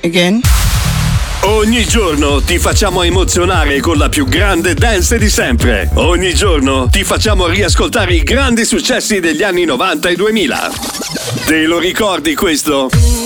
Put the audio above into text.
Again? Ogni giorno ti facciamo emozionare con la più grande dance di sempre. Ogni giorno ti facciamo riascoltare i grandi successi degli anni 90 e 2000. Te lo ricordi questo?